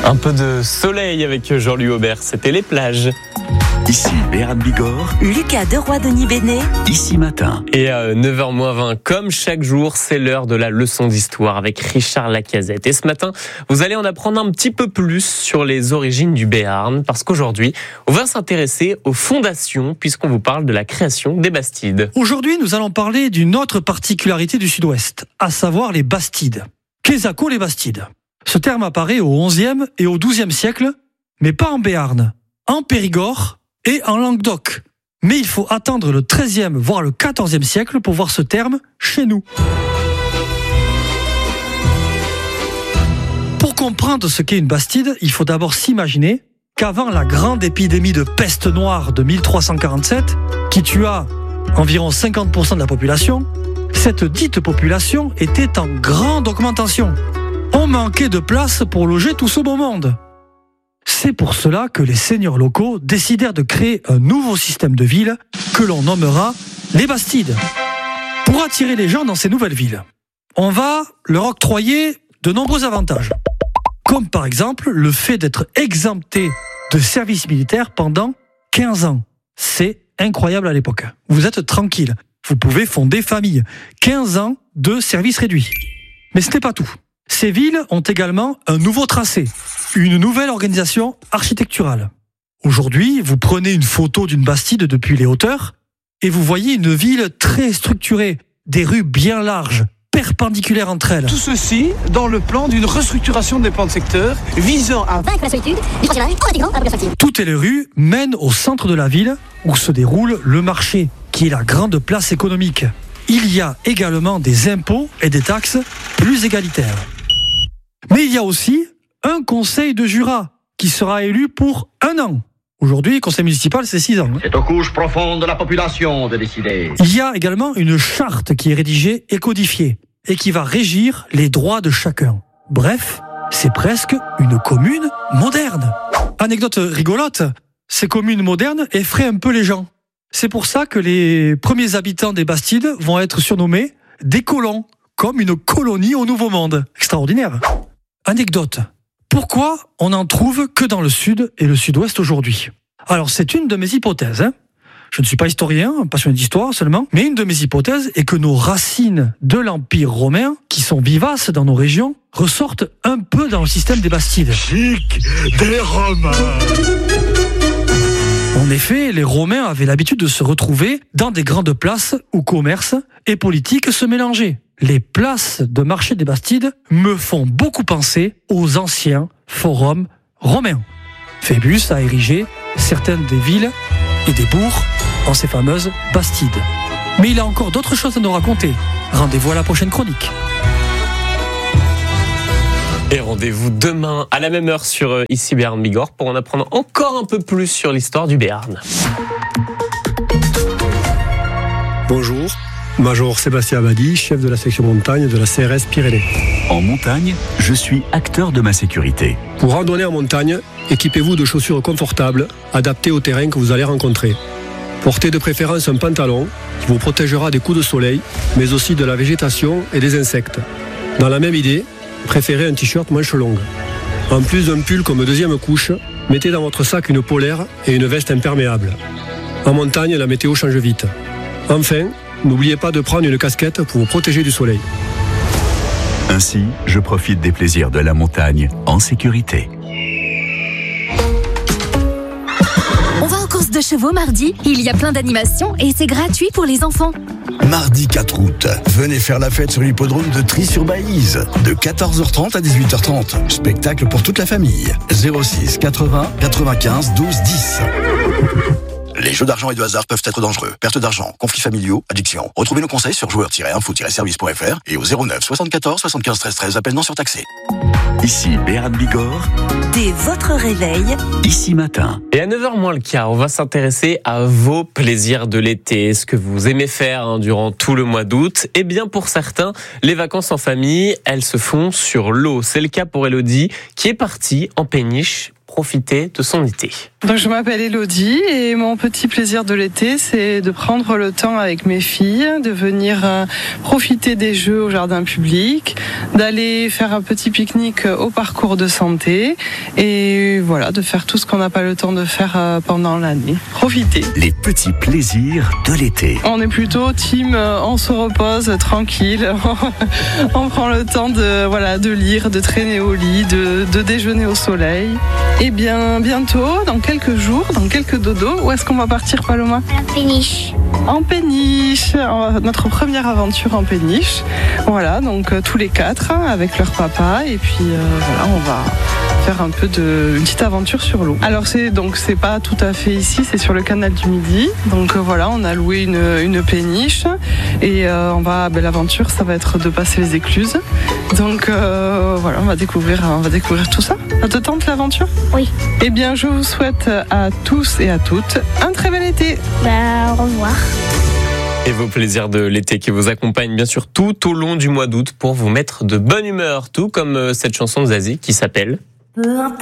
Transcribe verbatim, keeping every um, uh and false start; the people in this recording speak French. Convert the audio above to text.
Un peu de soleil avec Jean-Louis Aubert, c'était les plages. Ici Béarn Bigorre, Lucas Deroy-Denis Bénet, ici matin. Et à neuf heures moins vingt, comme chaque jour, c'est l'heure de la leçon d'histoire avec Richard Lacazette. Et ce matin, vous allez en apprendre un petit peu plus sur les origines du Béarn, parce qu'aujourd'hui, on va s'intéresser aux fondations, puisqu'on vous parle de la création des Bastides. Aujourd'hui, nous allons parler d'une autre particularité du Sud-Ouest, à savoir les Bastides. Qu'est-ce que les Bastides ? Ce terme apparaît au onzième et au douzième siècle, mais pas en Béarn, en Périgord et en Languedoc. Mais il faut attendre le treizième, voire le quatorzième siècle pour voir ce terme chez nous. Pour comprendre ce qu'est une bastide, il faut d'abord s'imaginer qu'avant la grande épidémie de peste noire de mille trois cent quarante-sept, qui tua environ cinquante pour cent de la population, cette dite population était en grande augmentation. On manquait de place pour loger tout ce beau monde. C'est pour cela que les seigneurs locaux décidèrent de créer un nouveau système de ville que l'on nommera les Bastides. Pour attirer les gens dans ces nouvelles villes, on va leur octroyer de nombreux avantages. Comme par exemple le fait d'être exempté de service militaire pendant quinze ans. C'est incroyable à l'époque. Vous êtes tranquille. Vous pouvez fonder famille. quinze ans de service réduit. Mais ce n'est pas tout. Ces villes ont également un nouveau tracé, une nouvelle organisation architecturale. Aujourd'hui, vous prenez une photo d'une bastide depuis les hauteurs et vous voyez une ville très structurée, des rues bien larges, perpendiculaires entre elles. Tout ceci dans le plan d'une restructuration des plans de secteur visant à vaincre la solitude, distorsionner en intégrant la population. Toutes les rues mènent au centre de la ville où se déroule le marché, qui est la grande place économique. Il y a également des impôts et des taxes plus égalitaires. Mais il y a aussi un conseil de Jura qui sera élu pour un an. Aujourd'hui, le conseil municipal, c'est six ans. C'est aux couches profondes de la population de décider. Il y a également une charte qui est rédigée et codifiée et qui va régir les droits de chacun. Bref, c'est presque une commune moderne. Anecdote rigolote, ces communes modernes effraient un peu les gens. C'est pour ça que les premiers habitants des Bastides vont être surnommés des colons, comme une colonie au Nouveau Monde. Extraordinaire. Anecdote. Pourquoi on n'en trouve que dans le sud et le sud-ouest aujourd'hui ? Alors c'est une de mes hypothèses. Hein. Je ne suis pas historien, passionné d'histoire seulement, mais une de mes hypothèses est que nos racines de l'Empire romain, qui sont vivaces dans nos régions, ressortent un peu dans le système des Bastides. Chic des Romains. En effet, les Romains avaient l'habitude de se retrouver dans des grandes places où commerce et politique se mélangeaient. Les places de marché des Bastides me font beaucoup penser aux anciens forums romains. Phébus a érigé certaines des villes et des bourgs en ces fameuses Bastides. Mais il a encore d'autres choses à nous raconter. Rendez-vous à la prochaine chronique. Et rendez-vous demain à la même heure sur Ici Béarn Bigorre pour en apprendre encore un peu plus sur l'histoire du Béarn. Bonjour, Major Sébastien Abadi, chef de la section montagne de la C R S Pyrénées. En montagne, je suis acteur de ma sécurité. Pour randonner en montagne, équipez-vous de chaussures confortables, adaptées au terrain que vous allez rencontrer. Portez de préférence un pantalon qui vous protégera des coups de soleil, mais aussi de la végétation et des insectes. Dans la même idée, préférez un t-shirt manche longue. En plus d'un pull comme deuxième couche, mettez dans votre sac une polaire et une veste imperméable. En montagne, la météo change vite. Enfin, n'oubliez pas de prendre une casquette pour vous protéger du soleil. Ainsi, je profite des plaisirs de la montagne en sécurité. On va en course de chevaux mardi. Il y a plein d'animations et c'est gratuit pour les enfants. Mardi quatre août, venez faire la fête sur l'hippodrome de Trie-sur-Baïse, de quatorze heures trente à dix-huit heures trente. Spectacle pour toute la famille. zéro six quatre-vingts quatre-vingt-quinze douze dix. Les jeux d'argent et de hasard peuvent être dangereux. Perte d'argent, conflits familiaux, addiction. Retrouvez nos conseils sur joueurs tiret info tiret service point f r et au zéro neuf soixante-quatorze soixante-quinze treize treize, appel non surtaxé. Ici Béarn Bigorre, dès votre réveil, ici matin. Et à neuf heures moins le quart, on va s'intéresser à vos plaisirs de l'été, ce que vous aimez faire hein, durant tout le mois d'août. Et bien pour certains, les vacances en famille, elles se font sur l'eau. C'est le cas pour Elodie qui est partie en péniche profiter de son été. Donc je m'appelle Elodie et mon petit plaisir de l'été, c'est de prendre le temps avec mes filles, de venir euh, profiter des jeux au jardin public, d'aller faire un petit pique-nique au parcours de santé et voilà, de faire tout ce qu'on n'a pas le temps de faire euh, pendant l'année. Profiter. Les petits plaisirs de l'été. On est plutôt team, euh, on se repose tranquille, on prend le temps de voilà de lire, de traîner au lit, de, de déjeuner au soleil. Et bien bientôt, dans quelques jours, dans quelques dodos, où est-ce qu'on va partir, Paloma ? En péniche. En péniche, notre première aventure en péniche. Voilà, donc euh, tous les quatre hein, avec leur papa et puis euh, voilà, on va faire un peu de une petite aventure sur l'eau. Alors c'est donc c'est pas tout à fait ici, c'est sur le canal du Midi. Donc euh, voilà, on a loué une, une péniche et euh, on va ben, l'aventure ça va être de passer les écluses. Donc euh, voilà, on va découvrir on va découvrir tout ça. Ça te tente l'aventure ? Oui. Eh bien, je vous souhaite à tous et à toutes un très bel été. Bah, au revoir. Et vos plaisirs de l'été qui vous accompagnent bien sûr tout au long du mois d'août pour vous mettre de bonne humeur, tout comme cette chanson de Zazie qui s'appelle...